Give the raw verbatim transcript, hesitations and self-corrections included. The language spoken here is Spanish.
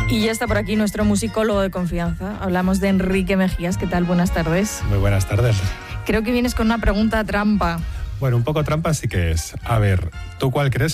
Y ya está por aquí nuestro musicólogo de confianza. Hablamos de Enrique Mejías. ¿Qué tal? Buenas tardes. Muy buenas tardes. Creo que vienes con una pregunta trampa. Bueno, un poco trampa sí que es. A ver, ¿tú cuál crees